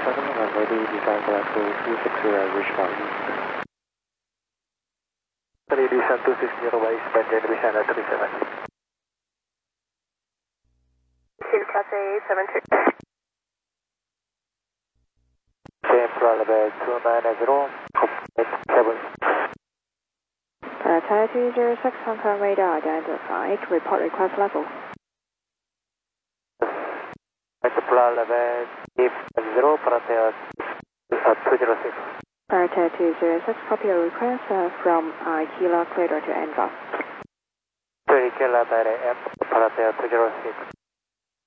Lady Design Class 260, reach Bali. Lady Design 260, Wise, maintain Vishana 37. Class A 73. Same flight level 290, 7. Tower 206, Hong Kong radar identified. Report request level. Flight level 0, Paratea 206. Tower 206, copy your request from Kilo Crater to Enva. 30 Kilo by M, Paratea 206.